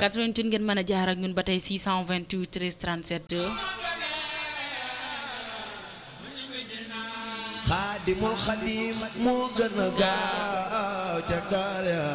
88 ngeen mën a jaar ak ñun ba tey 628 13 37 xaadimul xadim moo gën a gaaw ca gaal ya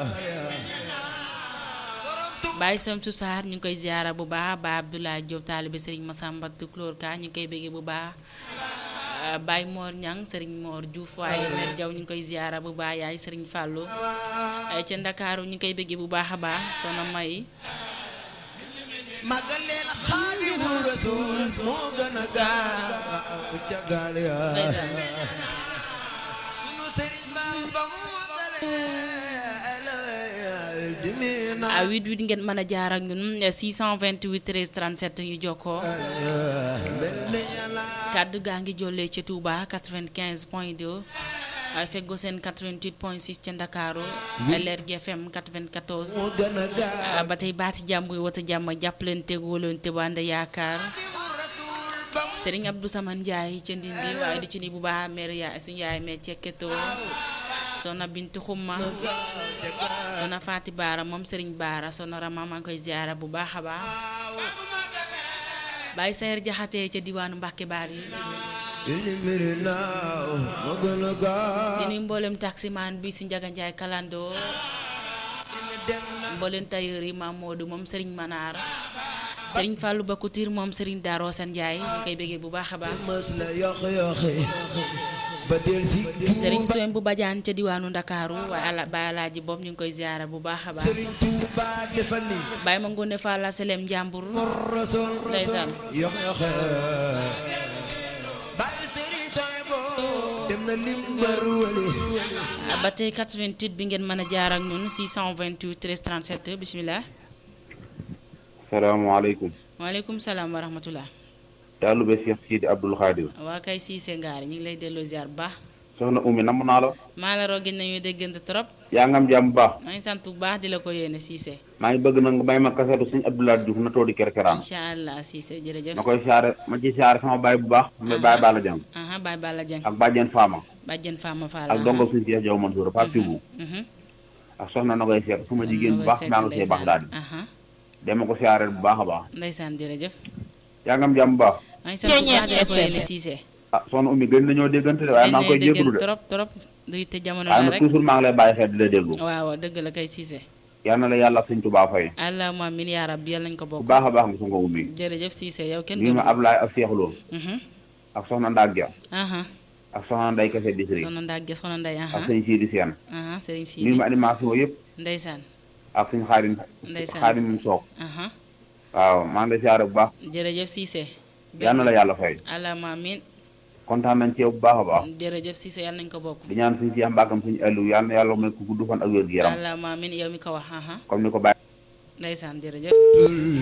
Baye Samsu Sarr ñu ngi koy ziara bu baax Baye Abdoulaye Diop taalibe Serigne Massamba Tukulóor Ka ñu ngi koy bëggee bu baax Baye Mor Ñang Serigne Mor Diouf waaye Mère Diaw ñu ngi koy ziara bu baax yaay Serigne Fallou ca Ndakaaru ñu ngi koy bëggee bu baax a baax Soxna May magal leen xaadimul rasul moo gën a gaaw ca gaal ya sunu Serigne Bamba à 88 ngeen mën a jaar ak ñun 628 13 37 ñu jokkoo kaddu gaa ngi jollee ca Touba 95.2 ay feggo seen 88.6 ca Ndakaaru Lergui FM 94 ba tey baati jàmm yi wata jàmm jàppalante wóolante bu ànd yaakaar Serigne Abdou Samane Ndiaye ca Ndindi waaye di ci ni bu baax mère ya suñu yaay me cekketoo Sona Bintu Xuma Sona Faati Baara moom Serigne Baara Sona Rama maa ngi koy ziara bu baax a baax Baye Sayer Jaxate ca diwaanu Mbàkke Baar yi di nuyu mboolem taximaan bi su Njaga Njaay Kalando mboolem tailleur yi Maam Moodu moom Serigne Manar Serigne Fallou Bakoutir moom Serigne Daro San Njaay ñu koy bëggee bu baax a baax Serigne Soem bu Badiane ca diwaanu Ndakaaru waaye Baye Alaaji Bob ñu ngi koy ziara bu baax a baax Baye ma Ngoone Falla Selem Njàmbur ndeysaan ba tey 88 bi ngeen mën a jaar ak ñun 628 13 37 bismillah salaamaaleykum. waaleykum salaam wa rahmatullah Taalube Cheikh Sidi Abdoul Khadir. waa kay Cissé Ngaari ñu ngi lay delloo ziar bu baax. soxna Oumy namm naa la. maa la roogin nañu déggante trop. yaa ngi am jàmm bu baax. maa ngi sant bu baax di la ko yéene Cissé. maa ngi bëgg na nga may ma kaseetu suñu Abdoulaye Diouf na toodi kerkeraan. incha allah Cissé jërëjëf. ma koy saare ma ci saare sama baay bu baax. muy Baye Balla Dieng. Baye Balla Dieng. ak Badiane Fama. Badiane Fama Fall. ak dongo suñu Cheikh Diaw Mansour Pape Thioubou. ak soxna na koy seet suma jigéen bu baax maa ngi see baax daal di. dama ko saare bu baax a baax. ndeysaan jërëjëf. yaa ngi am jàmm bu baax. maa ngi sant bu baax di la ko yéene Cissé. soxna Oumy gën nañoo déggante de waaye maa ngi koy jégalu de. trop trop du te jamono la waaye rek nag toujours maa ngi lay bàyyi xel di la déglu. waaw dëgg la kay Cissé. yal na la yàlla sëñ Tuubaa fay. allahumma amiin yaa rabbi yàlla nañ ko bokk. bu baax a baax nga soxna Oumy. jërëjëf Cissé yow kenn lii ma Ablaye ak Cheikh Lo. ak soxna Ndagja. ak soxna Ndeye Kese Bisri. soxna Ndagja soxna Ndeye. ak sëñ Sidi Sène. sëriñ Sidi. lii ma animation yëpp. ndeysaan. ak suñu xaarim. ndeysaan xaarim Soog. waaw maa ngi lay siyaare bu baax. jërëjëf Cissé. yal na la yàlla fay. allahumma amiin. kontaan nañ ci yow bu baax a baax. jërëjëf Cissé yàlla nañ ko bokk. di ñaan suñu Cheikh Mbakam suñu ëllu yal na yàlla may ko gudd fan ak wér gu yaram. allahumma amiin yow mi ko wax. comme ni ko bàyyi. ndeysaan jërëjëf.